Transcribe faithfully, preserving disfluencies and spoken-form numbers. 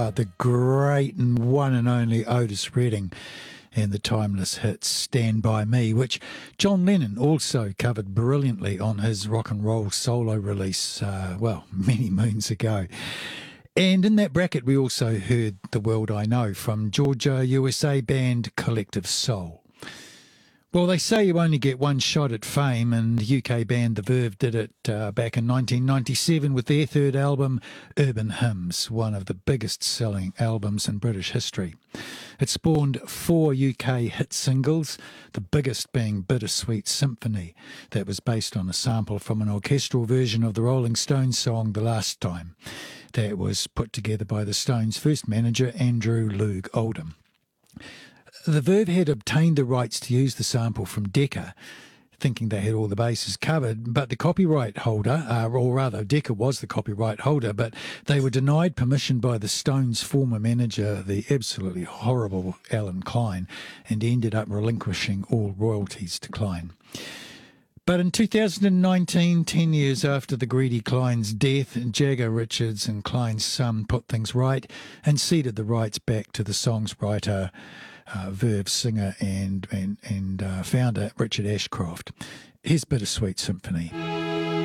Ah, the great and one and only Otis Redding and the timeless hit Stand By Me, which John Lennon also covered brilliantly on his rock and roll solo release, uh, well, many moons ago. And in that bracket, we also heard The World I Know from Georgia, U S A band Collective Soul. Well, they say you only get one shot at fame, and U K band The Verve did it uh, back in nineteen ninety-seven with their third album, Urban Hymns, one of the biggest selling albums in British history. It spawned four U K hit singles, the biggest being Bittersweet Symphony, that was based on a sample from an orchestral version of the Rolling Stones song The Last Time, that was put together by the Stones' first manager, Andrew Loog Oldham. The Verve had obtained the rights to use the sample from Decca, thinking they had all the bases covered, but the copyright holder, uh, or rather Decca was the copyright holder, but they were denied permission by the Stones' former manager, the absolutely horrible Alan Klein, and ended up relinquishing all royalties to Klein. But in two thousand nineteen, ten years after the greedy Klein's death, Jagger, Richards and Klein's son put things right and ceded the rights back to the song's writer, Uh, Verve singer and and, and uh, founder Richard Ashcroft. Here's Bittersweet Symphony.